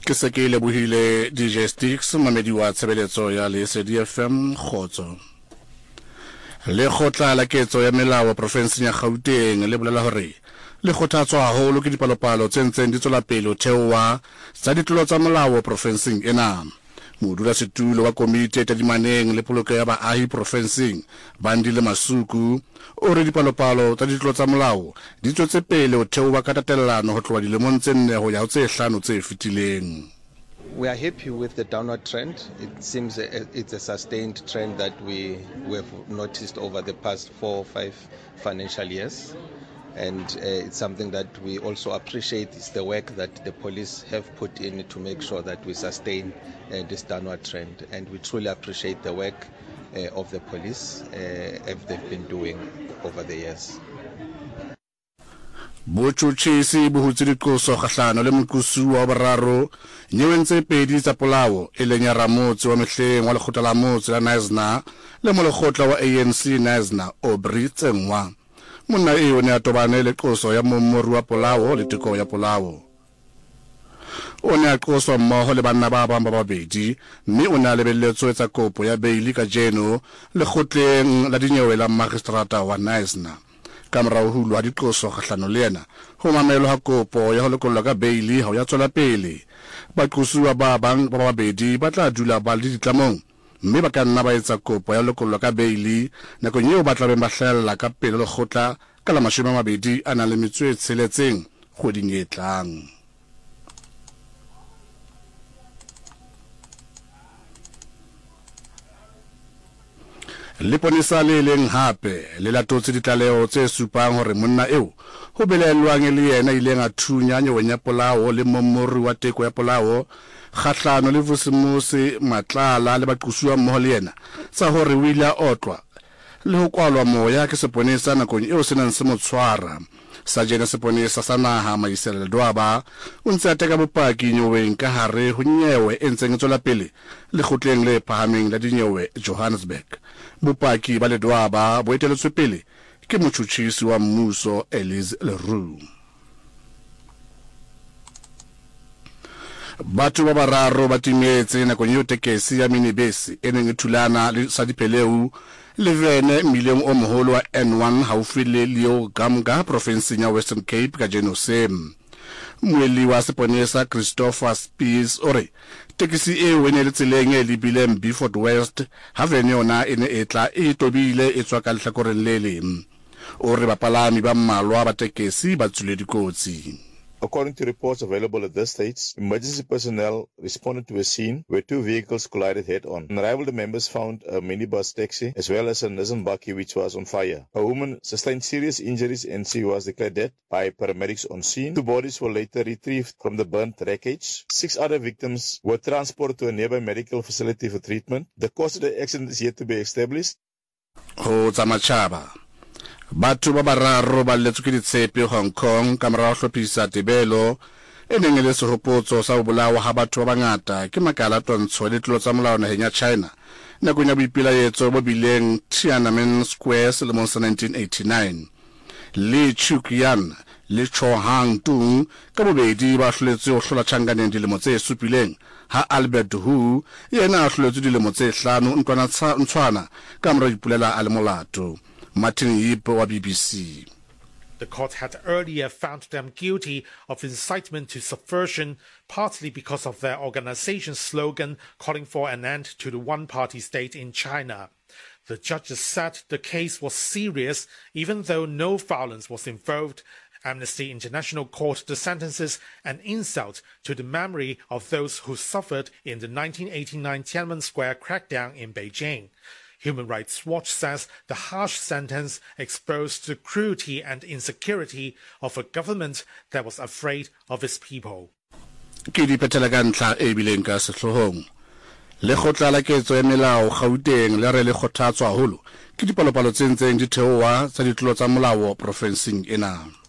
Ke se ke lebohile DJ Sticks mamedi wa tshebeletso ya Lesedi FM Khotso. Le khotla la ketso ya melao province ya Gauteng le bolela hore le khothatswa haholo ke dipalopalo tse ntseng di tswela pele ho theowa tsa ditlolo tsa molao provinceng ena. Modulasetulo wa komiti e tadimaneng le poloko ya baahi provinceng Bandile Masuku o re dipalopalo tsa ditlolo tsa molao di tswetse pele ho theowa ka tatellano ho tloha dilemong tse 4 ho ya ho tse 5 tse fetileng. We are happy with the downward trend. It seems it's a sustained trend that we have noticed over the past 4 or 5 financial years. And it's something that we also appreciate is the work that the police have put in to make sure that we sustain this downward trend. And we truly appreciate the work of the police as they've been doing over the years. Bochuchisi buhutsi dikoso kgahlano le mokusu wa boraro nyewentse pedi tsa polao e leng ya ramotse wa mehleng wa lekgotla la motse la Naisna le molekgotla wa ANC Naisna Aubrey Tsengwa. Monna eo ne a tobane le qoso ya mommori wa polao le teko ya polao. O ne a qoswa mmoho le banna ba bang ba babedi mme o ne a lebelletswe etsa kopo ya beili ka jeno lekgotleng la dinyewe la magistrata wa Naisna. Kamera ho hulwa diqoso kgahlano le yena ho mamelwa ha kopo ya ho lekolla ka beili ha o ya tswela pele. Baqosuwa ba bang ba babedi ba tla dula ba le ditlamong mme ba ka nna ba etsa kopo ya lekolla ka beili nakong eo ba tla be ba hlahella ka pele lekgotla ka la 20 a nang le metso e tsheletseng kgweding e tlang. Leponisa le leng hape le latotse ditlaleho tse supang hore monna eo ho belelwang le yena ile nga thunya nyeweng ya polao le mommori wa teko ya polao kgahlano le Vusimusi Matlala le baqosuwa mmoho le yena tsa hore o ile a otlwa le ho kwalwa moya ke seponesa nakong eo se nang se mo tshwara. Sajene seponesa sa naha Maisela Dwaba o ntse a teka bopaki nyeweng ka hare ho nyewe e ntseng e tswela pele lekgotleng le phahameng la dinyewe Johannesburg. Bopaki ba Ledwaba bo eteletswe pele ke motjhutjhisi wa mmuso Elise Leroux. Batho ba bararo ba timetse nakong eo tekesi ya minibus e neng e thulana le sa dipeleu le vene miliong o moholo wa N1 haufi le Leo Gamga province ya Western Cape ka Jenosem. Mweli wa seponesa Christopher Spears ore tekisi e wene le tseleng e libileng Beaufort West ha vene yona ene etla e tobile e tswa ka lehlakoreng le leng. Ore bapalami ba mmalwa ba tekesi ba tswile dikotsi. According to reports available at this stage, emergency personnel responded to a scene where 2 vehicles collided head-on. On arrival, the members found a minibus taxi as well as a Nissan Bakkie which was on fire. A woman sustained serious injuries and she was declared dead by paramedics on scene. 2 bodies were later retrieved from the burnt wreckage. 6 other victims were transported to a nearby medical facility for treatment. The cause of the accident is yet to be established. Ho tsamachaba. Batho ba bararo ba letswe ke ditshepe Hong Kong ka mora ho hlophisa tebelo e neng le sehopotso sa ho bolawa ha batho ba bangata ke makala twantsho le tlolo tsa molao naheng ya China nakong ya boipilaetso bo bileng Tiananmen Square selemong sa 1989. Li Chuqian le Cho Hang Tung ka bobedi ba hloletse ho hlola Changaneng dilemo tse supileng ha Albert Hu yena a hloletse dilemo tse 5 ntwana ka mora dipulela a le molato. Martin Yip wa BBC. The court had earlier found them guilty of incitement to subversion, partly because of their organization's slogan calling for an end to the one-party state in China. The judges said the case was serious, even though no violence was involved. Amnesty International called the sentences an insult to the memory of those who suffered in the 1989 Tiananmen Square crackdown in Beijing. Human Rights Watch says the harsh sentence exposed the cruelty and insecurity of a government that was afraid of its people. Ke di petela ka ntla e bileng ka sehlohong. Le khotla la ketso ya melao Gauteng le re le khothatswa haholo ke dipalopalo tse ntseng di theowa tsa ditlolo tsa molao provinceng ena.